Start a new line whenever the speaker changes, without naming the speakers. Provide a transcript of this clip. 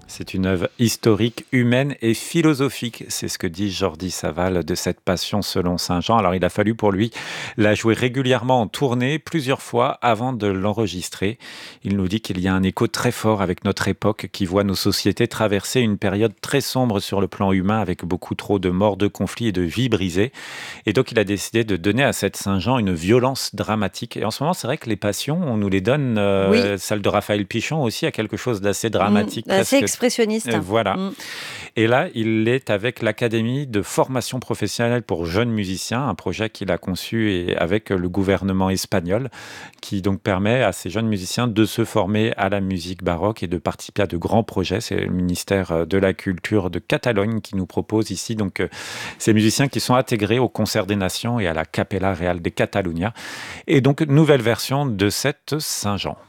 C'est une œuvre historique, humaine et philosophique. C'est ce que dit Jordi Savall de cette Passion selon saint Jean. Alors il a fallu pour lui la jouer régulièrement en tournée, plusieurs fois avant de l'enregistrer. Il nous dit qu'il y a un écho très fort avec notre époque qui voit nos sociétés traverser une période très sombre sur le plan humain avec beaucoup trop de morts, de conflits et de vies brisées. Et donc il a décidé de donner à cette Saint-Jean une violence dramatique. Et en ce moment, c'est vrai que les passions, on nous les donne,
Oui,
celle de Raphaël Pichon aussi a quelque chose d'assez
mmh,
dramatique,
assez
presque.
expressionniste.
Voilà.
Mmh.
Et là, il est avec l'Académie de formation professionnelle pour jeunes musiciens, un projet qu'il a conçu avec le gouvernement espagnol, qui donc permet à ces jeunes musiciens de se former à la musique baroque et de participer à de grands projets. C'est le ministère de la Culture de Catalogne qui nous propose ici donc ces musiciens qui sont intégrés au Concert des Nations et à la Capella Real de Catalunya. Et donc, nouvelle version de cette Saint-Jean.